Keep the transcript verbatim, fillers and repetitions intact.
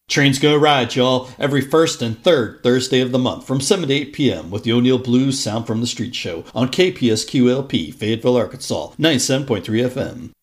Trains Gonna Ride, y'all, every first and third Thursday of the month from seven to eight p.m. with the O'Neill Blues Sound from the Street Show on K P S Q L P, Fayetteville, Arkansas, ninety-seven point three F M.